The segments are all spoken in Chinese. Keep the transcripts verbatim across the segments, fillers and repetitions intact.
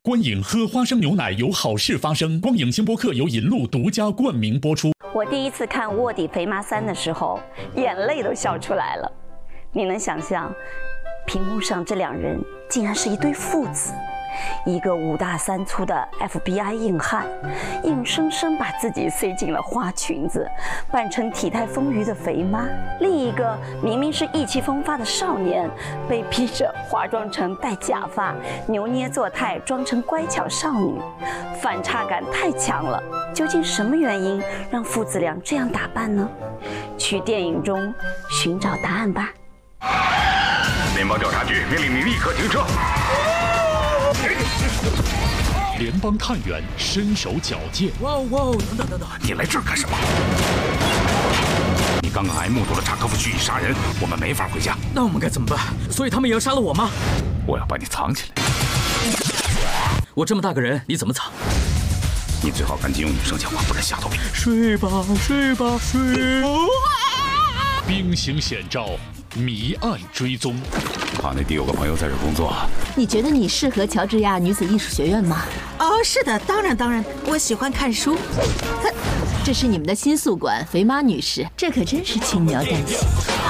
光影喝花生牛奶有好事发生。光影新播客由银鹿独家冠名播出。 我第一次看《卧底肥妈三》的时候，眼泪都笑出来了。你能想象，屏幕上这两人竟然是一对父子？一个五大三粗的 F B I 硬汉，硬生生把自己塞进了花裙子，扮成体态丰腴的肥妈；另一个明明是意气风发的少年，被逼着化妆成戴假发、扭捏作态，装成乖巧少女，反差感太强了。究竟什么原因让父子俩这样打扮呢？去电影中寻找答案吧。 联邦调查局命令你立刻停车。 联邦探员身手矫健。 哇哦哇哦！等等等等， 你来这儿干什么？你刚刚还目睹了查科夫蓄意杀人，我们没法回家。 那我们该怎么办？所以他们也要杀了我吗？ 我要把你藏起来。 我这么大个人，你怎么藏？ 你最好赶紧用女生讲话，不然吓到别人。 睡吧睡吧睡。 兵行险招，谜案追踪。 卡内迪有个朋友在这工作。 你觉得你适合乔治亚女子艺术学院吗？ 哦，是的，当然当然，我喜欢看书。 这是你们的新宿管，肥妈女士，这可真是轻描淡写。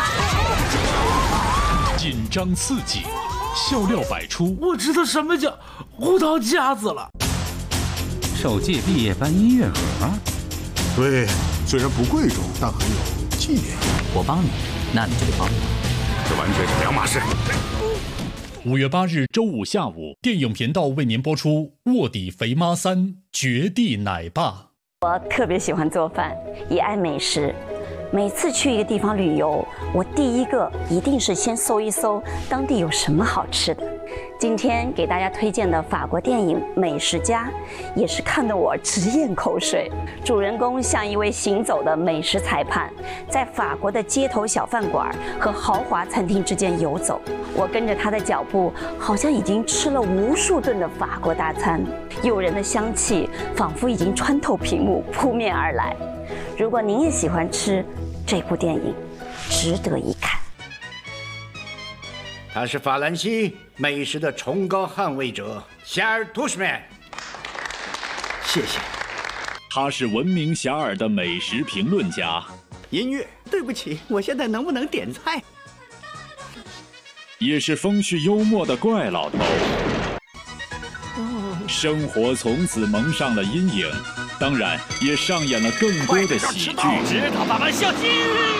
紧张刺激，笑料百出。 我知道什么叫胡桃夹子了。 首届毕业班音乐盒。 对，虽然不贵重，但很有纪念意义。 我帮你，那你就得帮我。 这完全是两码事。 五月八日周五下午，电影频道为您播出《卧底肥妈三：绝地奶爸》。 我特别喜欢做饭，也爱美食。每次去一个地方旅游，我第一个一定是先搜一搜当地有什么好吃的。今天给大家推荐的法国电影《美食家》，也是看得我直咽口水。主人公像一位行走的美食裁判，在法国的街头小饭馆和豪华餐厅之间游走。我跟着他的脚步，好像已经吃了无数顿的法国大餐，诱人的香气仿佛已经穿透屏幕扑面而来。如果您也喜欢吃，这部电影值得一看。 他是法兰西美食的崇高捍卫者夏尔·图什曼，谢谢。 他是闻名遐迩的美食评论家。 音乐，对不起，我现在能不能点菜？ 也是风趣幽默的怪老头。生活从此蒙上了阴影，当然也上演了更多的喜剧。 直到爸爸小心！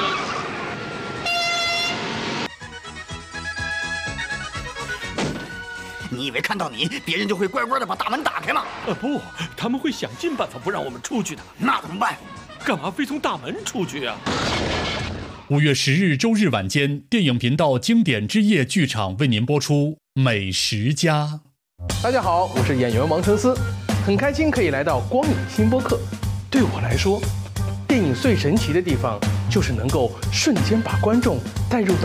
你以为看到你，别人就会乖乖的把大门打开吗？ 呃，不，他们会想尽办法不让我们出去的。 那怎么办？ 干嘛非从大门出去啊？ 五月十日周日晚间，电影频道经典之夜剧场为您播出《美食家》。 大家好，我是演员王承思，很开心可以来到光影新播客。对我来说，电影最神奇的地方就是能够瞬间把观众带入到